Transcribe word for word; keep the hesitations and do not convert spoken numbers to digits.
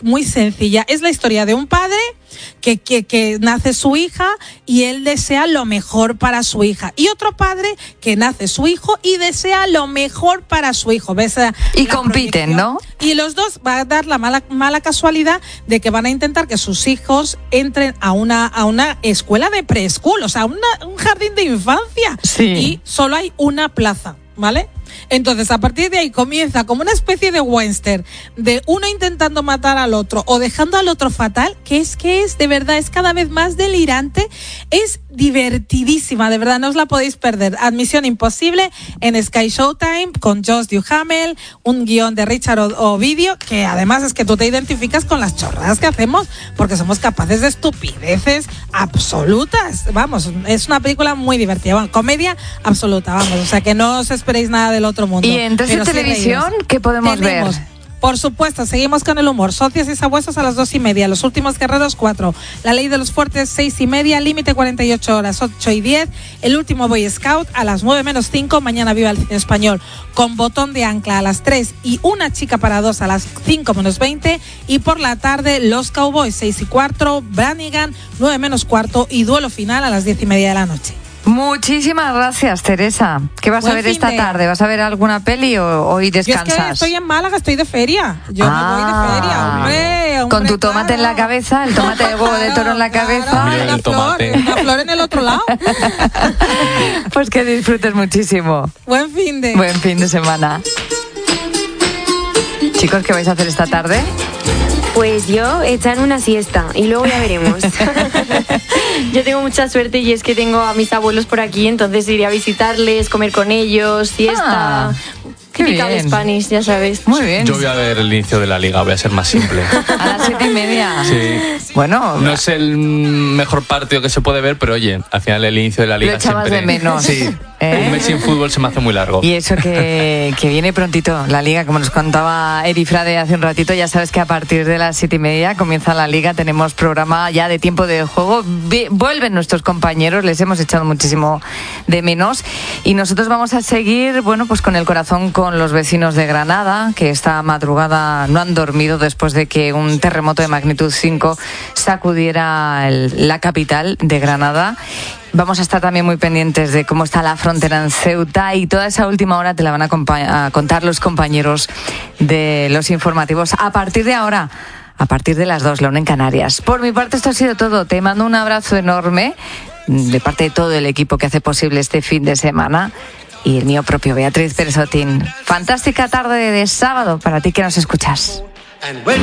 muy sencilla. Es la historia de un padre que, que, que nace su hija y él desea lo mejor para su hija. Y otro padre que nace su hijo y desea lo mejor para su hijo. ¿Ves? Y compiten, ¿no? Y los dos va a dar la mala, mala casualidad de que van a intentar que sus hijos entren a una, a una escuela de preschool, o sea, una, un jardín de infancia. Sí. Y solo hay una plaza, ¿vale? Entonces, a partir de ahí comienza como una especie de western de uno intentando matar al otro o dejando al otro fatal, que es que es, de verdad, es cada vez más delirante, es divertidísima, de verdad, no os la podéis perder. Admisión Imposible en Sky Showtime con Josh Duhamel, un guión de Richard Ovidio, que además es que tú te identificas con las chorradas que hacemos, porque somos capaces de estupideces absolutas. Vamos, es una película muy divertida, bueno, comedia absoluta, vamos, o sea que no os esperéis nada del otro mundo. ¿Y en Tres de Televisión qué podemos Tenemos, ver? Por supuesto, seguimos con el humor. Socios y Sabuesos a las dos y media. Los Últimos Guerreros, cuatro. La Ley de los Fuertes, seis y media. Límite, cuarenta y ocho horas, ocho y diez. El Último Boy Scout a las nueve menos cinco. Mañana Viva el Cine Español con Botón de Ancla a las tres y Una Chica para Dos a las cinco menos veinte. Y por la tarde, Los Cowboys, seis y cuarto. Brannigan, nueve menos cuarto. Y Duelo Final a las diez y media de la noche. Muchísimas gracias, Teresa. ¿Qué vas Buen a ver esta de... tarde? ¿Vas a ver alguna peli o hoy descansas? Yo es que estoy en Málaga, estoy de feria. Yo ah, me voy de feria, hombre, hombre. Con tu tomate claro. en la cabeza, el tomate de huevo de toro en la claro, cabeza. Una el flor, tomate. una flor en el otro lado. Pues que disfrutes muchísimo. Buen fin de... Buen fin de semana. Chicos, ¿qué vais a hacer esta tarde? Pues yo echar una siesta y luego ya veremos. Yo tengo mucha suerte y es que tengo a mis abuelos por aquí, entonces iré a visitarles, comer con ellos, siesta. Ah, qué típica de bien. Spanish, ya sabes. Muy bien. Yo voy a ver el inicio de la liga, voy a ser más simple. A las siete y media. Sí. Bueno, No es el mejor partido que se puede ver, pero oye, al final el inicio de la liga Lo echabas siempre... de menos. Sí. ¿Eh? Un mes sin fútbol se me hace muy largo. y eso que, que viene prontito la liga, como nos contaba Eri Frade hace un ratito. Ya sabes que a partir de las siete y media comienza la liga, tenemos programa ya de tiempo de juego. Vi- vuelven nuestros compañeros, les hemos echado muchísimo de menos y nosotros vamos a seguir, bueno, pues con el corazón con los vecinos de Granada, que esta madrugada no han dormido después de que un terremoto de magnitud cinco sacudiera el- la capital de Granada. Vamos a estar también muy pendientes de cómo está la frontera en Ceuta y toda esa última hora te la van a, compa- a contar los compañeros de los informativos a partir de ahora, a partir de las dos, la una en Canarias. Por mi parte esto ha sido todo. Te mando un abrazo enorme de parte de todo el equipo que hace posible este fin de semana y el mío propio, Beatriz Pérez Otín. Fantástica tarde de sábado para ti que nos escuchas. And when